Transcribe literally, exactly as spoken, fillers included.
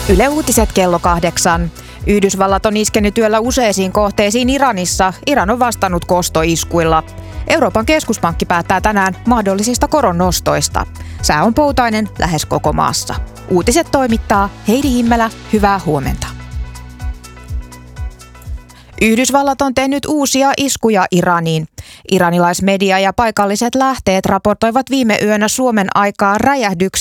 Yle Uutiset kello kahdeksan. Yhdysvallat on iskenyt yöllä useisiin kohteisiin Iranissa. Iran on vastannut kostoiskuilla. Euroopan keskuspankki päättää tänään mahdollisista koronnostoista. Sää on poutainen lähes koko maassa. Uutiset toimittaa Heidi Himmelä. Hyvää huomenta. Yhdysvallat on tehnyt uusia iskuja Iraniin. Iranilaismedia ja paikalliset lähteet raportoivat viime yönä Suomen aikaa räjähdyksistä